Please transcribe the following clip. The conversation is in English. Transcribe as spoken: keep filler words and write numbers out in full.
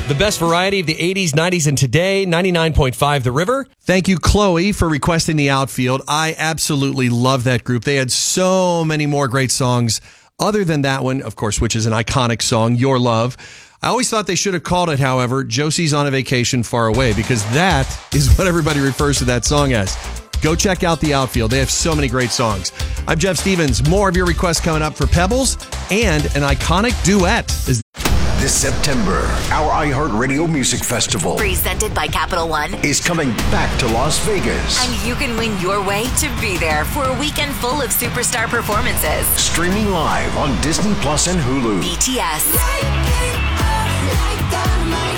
The best variety of the eighties, nineties, and today, ninety-nine point five The River. Thank you, Chloe, for requesting the outfield. I absolutely love that group. They had so many more great songs other than that one, of course, which is an iconic song, Your Love. I always thought they should have called it, however, Josie's on a Vacation Far Away, because that is what everybody refers to that song as. Go check out the outfield. They have so many great songs. I'm Jeff Stevens. More of your requests coming up for Pebbles and an iconic duet. Is This September, our iHeartRadio Music Festival, presented by Capital One, is coming back to Las Vegas. And you can win your way to be there for a weekend full of superstar performances. Streaming live on Disney Plus and Hulu. B T S.